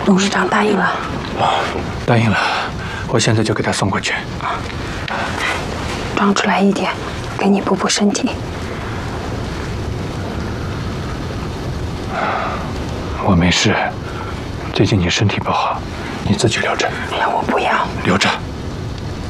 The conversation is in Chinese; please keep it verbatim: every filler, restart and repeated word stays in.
董事长答应了。 啊，答应了，我现在就给他送过去。 装出来一点，给你补补身体。 我没事，最近你身体不好，你自己留着。 哎呀，我不要。 留着。